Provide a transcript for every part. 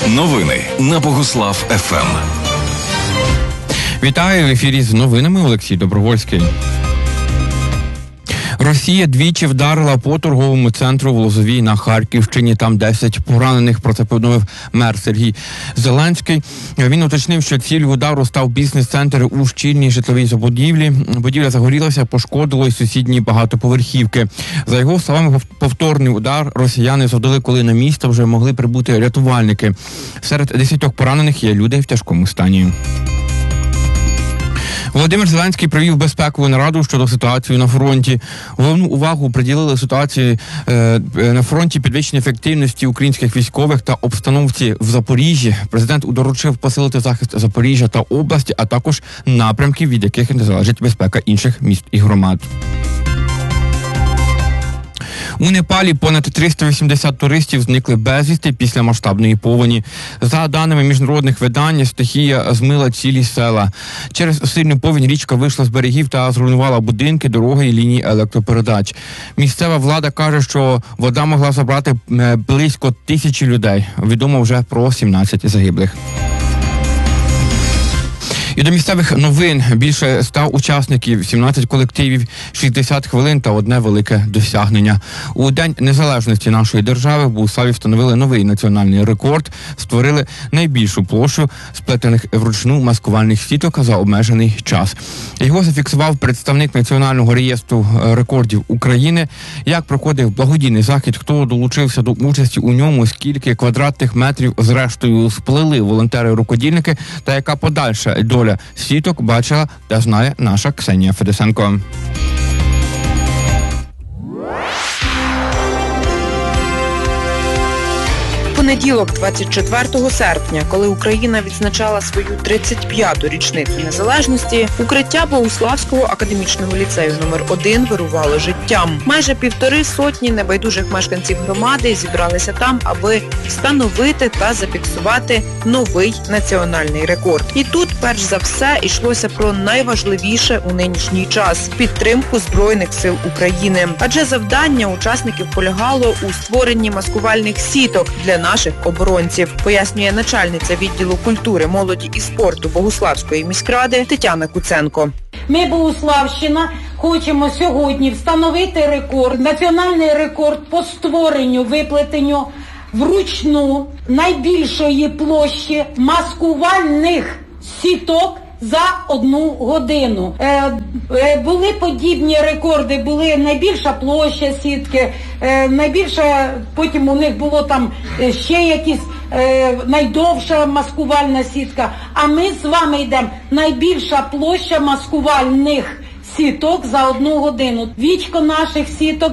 Новини на Богуслав ФМ. Вітаю, в ефірі з новинами Олексій Добровольський. Росія двічі вдарила по торговому центру в Лозовій на Харківщині. Там 10 поранених, про це повідомив мер Сергій Зеленський. Він уточнив, що ціллю удару став бізнес-центр у щільній житловій забудівлі. Будівля загорілася, пошкодило й сусідні багатоповерхівки. За його словами, повторний удар росіяни завдали, коли на місто вже могли прибути рятувальники. Серед 10 поранених є люди в тяжкому стані. Володимир Зеленський провів безпекову нараду щодо ситуації на фронті. Головну увагу приділили ситуації на фронті, підвищення ефективності українських військових та обстановці в Запоріжжі. Президент доручив посилити захист Запоріжжя та області, а також напрямків, від яких не залежить безпека інших міст і громад. У Непалі понад 380 туристів зникли безвісти після масштабної повені. За даними міжнародних видань, стихія змила цілі села. Через сильну повінь річка вийшла з берегів та зруйнувала будинки, дороги і лінії електропередач. Місцева влада каже, що вода могла забрати близько 1000 людей. Відомо вже про 17 загиблих. І до місцевих новин: більше 100 учасників, 17 колективів, 60 хвилин та одне велике досягнення. У День незалежності нашої держави в Богуславі встановили новий національний рекорд, створили найбільшу площу сплетених вручну маскувальних сіток за обмежений час. Його зафіксував представник Національного реєстру рекордів України. Як проходив благодійний захід, хто долучився до участі у ньому, скільки квадратних метрів зрештою сплели волонтери-рукодільники та яка подальша доля сіток бачила та знає наша Ксенія Федосенко. Понеділок, 24 серпня, коли Україна відзначала свою 35-ту річницю незалежності, укриття Богуславського академічного ліцею номер 1 вирувало життям. Майже 150 небайдужих мешканців громади зібралися там, аби встановити та зафіксувати новий національний рекорд. І тут, перш за все, йшлося про найважливіше у нинішній час – підтримку Збройних сил України. Адже завдання учасників полягало у створенні маскувальних сіток для наших оборонців, пояснює начальниця відділу культури, молоді і спорту Богуславської міськради Тетяна Куценко. Ми, Богуславщина, хочемо сьогодні встановити рекорд, національний рекорд по створенню, виплетенню вручну найбільшої площі маскувальних сіток за 1 годину. Були подібні рекорди, були найбільша площа сітки, найбільша, потім у них було там ще якісь найдовша маскувальна сітка. А ми з вами йдемо найбільша площа маскувальних сіток за 1 годину. Вічко наших сіток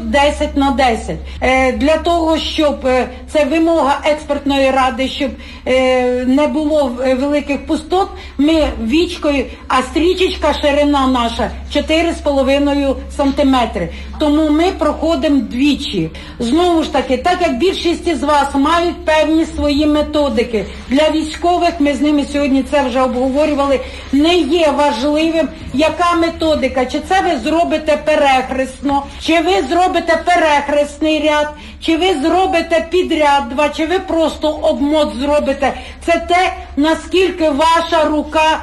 10х10. Для того, щоб це вимога експертної ради, щоб не було великих пустот, ми вічкою, а стрічечка, ширина наша 4,5 сантиметри. Тому ми проходимо двічі. Знову ж таки, так як більшість із вас мають певні свої методики, для військових, ми з ними сьогодні це вже обговорювали, не є важливим, яка методика. Чи це ви зробите перехресно, чи ви зробите перехресний ряд, чи ви зробите підряд 2, чи ви просто обмот зробите. Це те, наскільки ваша рука,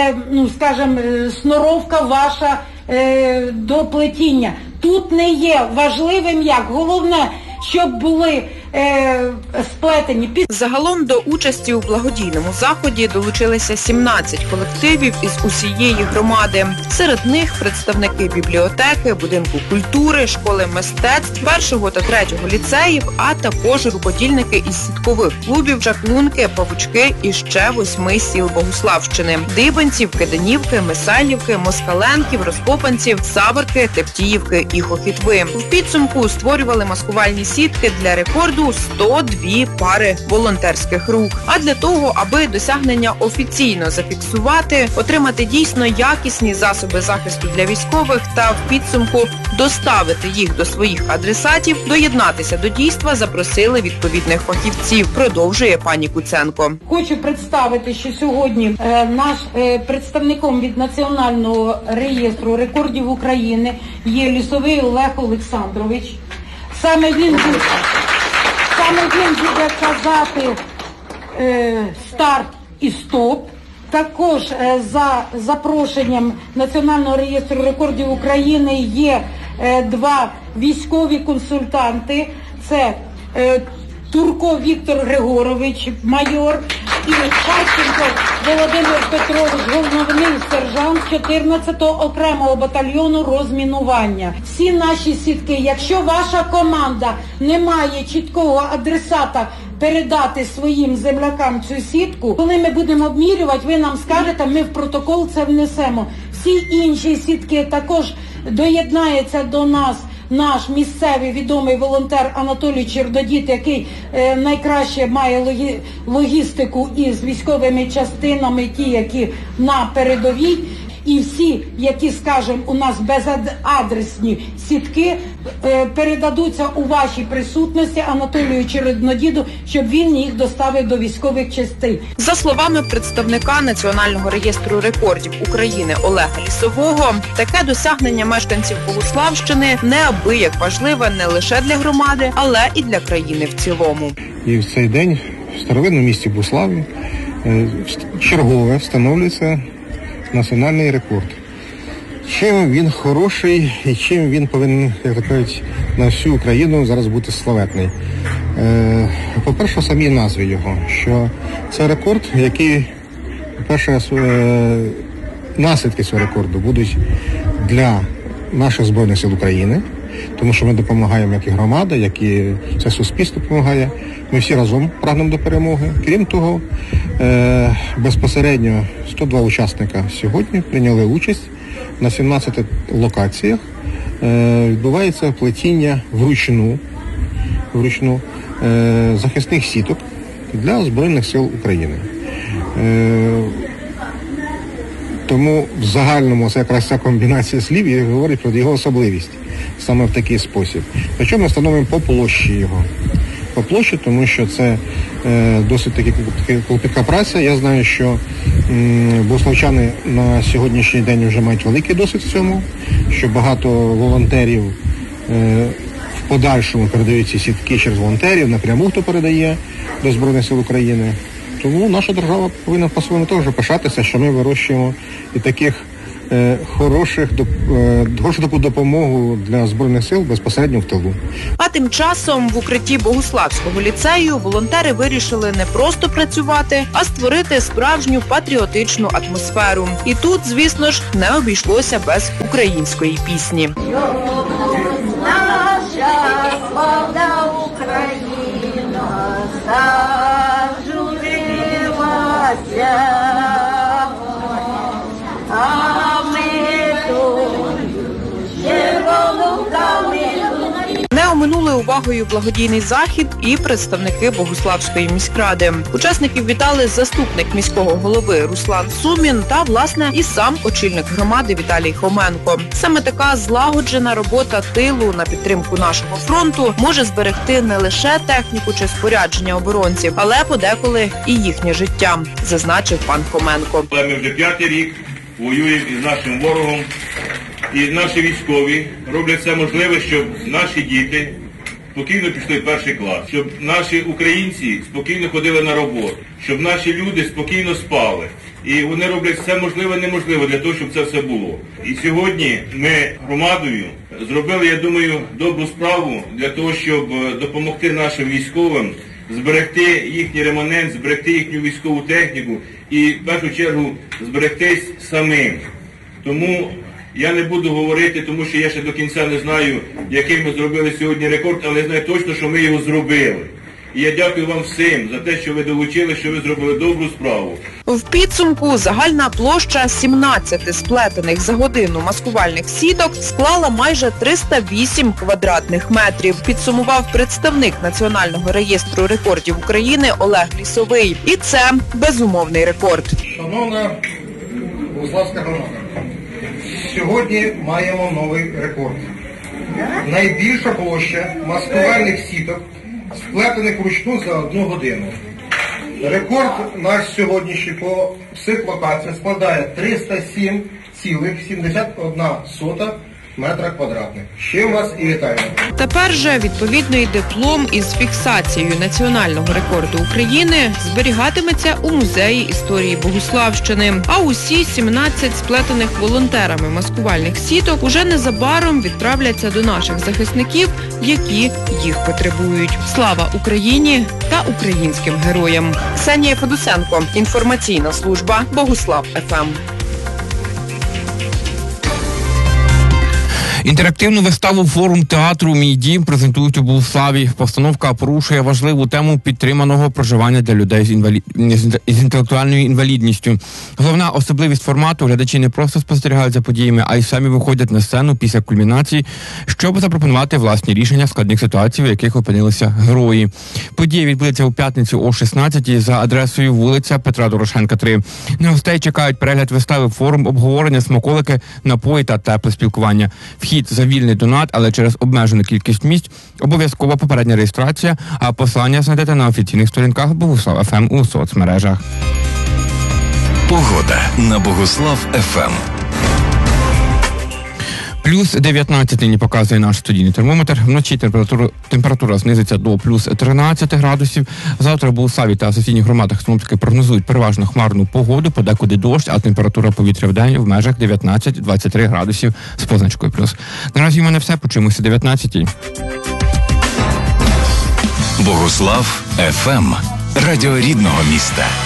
сноровка ваша до плетіння. Тут не є важливим як. Головне, щоб були сплетені. Загалом до участі у благодійному заході долучилися 17 колективів із усієї громади. Серед них представники бібліотеки, будинку культури, школи мистецтв, 1 та 3 ліцеїв, а також рукодільники із сіткових клубів Чаклунки, Павучки і ще 8 сіл Богуславщини – Дибанців, Киданівки, Мисайлівки, Москаленків, Розкопанців, Саверки, Тептіївки і Хохітви. В підсумку створювали маскувальні сітки для рекорду 102 пари волонтерських рук. А для того, аби досягнення офіційно зафіксувати, отримати дійсно якісні засоби захисту для військових та в підсумку доставити їх до своїх адресатів, доєднатися до дійства запросили відповідних фахівців, продовжує пані Куценко. Хочу представити, що сьогодні наш представником від Національного реєстру рекордів України є Лісовий Олег Олександрович. Саме він буде казати старт і стоп. Також за запрошенням Національного реєстру рекордів України є 2 військові консультанти. Це Турко Віктор Григорович, майор, і Харченко Володимир Петрович, головний сержант 14-го окремого батальйону розмінування. Всі наші сітки, якщо ваша команда не має чіткого адресата передати своїм землякам цю сітку, коли ми будемо обмірювати, ви нам скажете, ми в протокол це внесемо. Всі інші сітки також доєднається до нас наш місцевий відомий волонтер Анатолій Чердодіт, який найкраще має логістику із військовими частинами, ті, які на передовій. І всі, які, скажімо, у нас безадресні сітки, передадуться у вашій присутності Анатолію Череднодіду, щоб він їх доставив до військових частин. За словами представника Національного реєстру рекордів України Олега Лісового, таке досягнення мешканців Богуславщини неабияк важливе не лише для громади, але і для країни в цілому. І в цей день в старовинному місті Буславі чергове встановлюється національний рекорд. Чим він хороший і чим він повинен, як так кажуть, на всю Україну зараз бути славетний. По-перше, в самій назві його, що це рекорд, який, по-перше, наслідки цього рекорду будуть для наших Збройних сил України, тому що ми допомагаємо як і громада, як і це суспільство допомагає. Ми всі разом прагнемо до перемоги. Крім того, безпосередньо 102 учасника сьогодні прийняли участь на 17 локаціях. Відбувається плетіння вручну захисних сіток для Збройних сил України. Тому в загальному це якраз ця комбінація слів і говорить про його особливість саме в такий спосіб. Причому ми встановимо по площі його. По площі, тому що це досить таки клопітка праця. Я знаю, що богуславчани на сьогоднішній день вже мають великий досвід в цьому, що багато волонтерів в подальшому передають ці сітки через волонтерів, напряму хто передає до Збройних сил України. Тому наша держава повинна по-своєму теж пишатися, що ми вирощуємо і таких хорошу таку допомогу для Збройних сил безпосередньо в тилу. А тим часом в укритті Богуславського ліцею волонтери вирішили не просто працювати, а створити справжню патріотичну атмосферу. І тут, звісно ж, не обійшлося без української пісні. Наша славна Україна зажурилася. Не оминули увагою благодійний захід і представники Богуславської міськради. Учасників вітали заступник міського голови Руслан Сумін та, власне, і сам очільник громади Віталій Хоменко. Саме така злагоджена робота тилу на підтримку нашого фронту може зберегти не лише техніку чи спорядження оборонців, але подеколи і їхнє життя, зазначив пан Хоменко. Але ми вже 5-й рік воюємо із нашим ворогом. І наші військові роблять все можливе, щоб наші діти спокійно пішли в 1-й клас, щоб наші українці спокійно ходили на роботу, щоб наші люди спокійно спали. І вони роблять все можливе і неможливе для того, щоб це все було. І сьогодні ми громадою зробили, я думаю, добру справу для того, щоб допомогти нашим військовим зберегти їхній реманент, зберегти їхню військову техніку і, в першу чергу, зберегтись самим. Тому я не буду говорити, тому що я ще до кінця не знаю, який ми зробили сьогодні рекорд, але я знаю точно, що ми його зробили. І я дякую вам всім за те, що ви долучили, що ви зробили добру справу. В підсумку загальна площа 17 сплетених за годину маскувальних сіток склала майже 308 квадратних метрів, підсумував представник Національного реєстру рекордів України Олег Лісовий. І це безумовний рекорд. Шановна Богуславська громада, сьогодні маємо новий рекорд. Найбільша площа маскувальних сіток, сплетених вручну за 1 годину. Рекорд наш сьогоднішній по всіх локаціях складає 307,71 метра квадратних. Ще вас і вітаю. Тепер же відповідний диплом із фіксацією національного рекорду України зберігатиметься у Музеї історії Богуславщини. А усі 17 сплетених волонтерами маскувальних сіток уже незабаром відправляться до наших захисників, які їх потребують. Слава Україні та українським героям! Ксенія Федусенко, інформаційна служба Богуслав ФМ. Інтерактивну виставу «Форум театру «Мій дім» презентують у Богуславі. Постановка порушує важливу тему підтриманого проживання для людей з інтелектуальною інвалідністю. Головна особливість формату – глядачі не просто спостерігають за подіями, а й самі виходять на сцену після кульмінації, щоб запропонувати власні рішення складних ситуацій, в яких опинилися герої. Подія відбудеться у п'ятницю о 16-й за адресою вулиця Петра Дорошенка, 3. На гостей чекають перегляд вистави «Форум», обговорення, смаколики, напої та тепле спілкування. Вхід за вільний донат, але через обмежену кількість місць, обов'язкова попередня реєстрація, а посилання знайдете на офіційних сторінках Богуслав ФМ у соцмережах. Погода на Богуслав ФМ. Плюс 19 нині показує наш студійний термометр. Вночі температура знизиться до плюс 13 градусів. Завтра в Богуславі та сусідніх громадах синоптики прогнозують переважно хмарну погоду, подекуди дощ, а температура повітря в день в межах 19-23 градусів з позначкою плюс. Наразі в мене все. Почуємося 19-й. Богуслав ФМ. Радіо рідного міста.